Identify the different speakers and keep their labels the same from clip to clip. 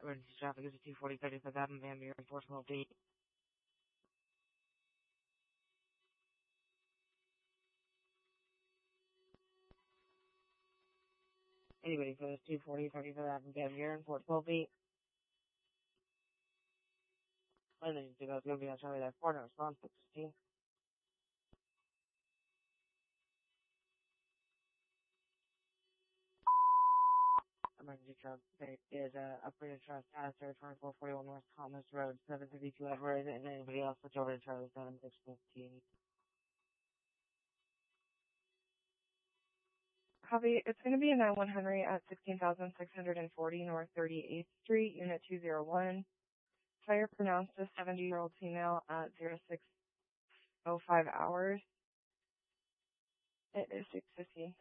Speaker 1: Emergency traffic is at 240 35th Avenue, Miami. Your enforcement will be. Anybody for this 240 35th Avenue, Miami. Your enforcement will be. Landing to go to be on Charlie that 4 no response 16. Emergency traffic is upgraded trust status 2441 North Thomas Road, 752 Edward, and anybody else switch over to Charlie 7615.
Speaker 2: Copy. It's going to be a 91 Henry at 16,640 North 38th Street, Unit 201. Fire pronounced a 70-year-old female at 06:05 hours. It is 6:50.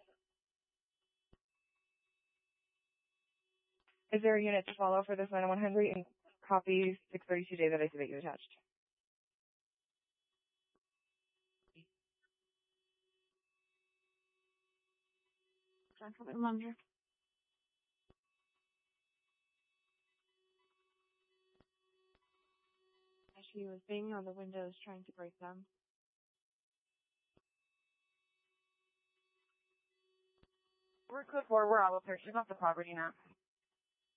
Speaker 2: Is there a unit to follow for this 91 Henry? And copy 632J that I see that you attached.
Speaker 3: Reminder. As she was banging on the windows trying to break them.
Speaker 2: We're code 4. We're all up there. She's off the property now.